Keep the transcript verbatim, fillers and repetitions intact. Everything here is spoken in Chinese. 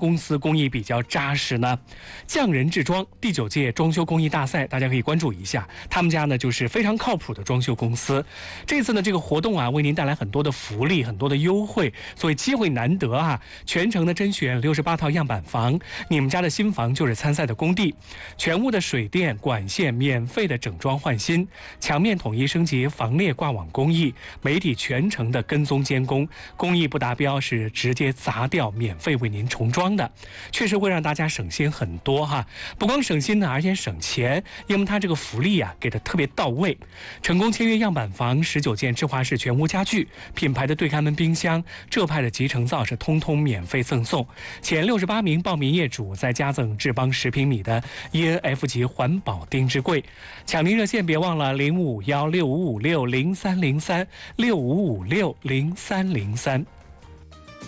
公司工艺比较扎实呢？匠人制装第九届装修工艺大赛，大家可以关注一下。他们家呢就是非常靠谱的装修公司。这次呢这个活动啊，为您带来很多的福利，很多的优惠，所以机会难得啊！全程的甄选六十八套样板房，你们家的新房就是参赛的工地。全屋的水电管线免费的整装换新，墙面统一升级防裂挂网工艺，媒体全程的跟踪监工，工艺不达标是直接砸掉，免费为您重装的，确实会让大家省心很多哈。不光省心呢，而且省钱，因为它这个福利啊给的特别到位。成功签约样板房十九件智华式全屋家具，品牌的对开门冰箱，浙派的集成灶是通通免费赠送。前六十八名报名业主再加赠智邦十平米的 E N F 级环保定制柜。抢您热线别忘了零五幺六五五六零三零三六五五六零三零三。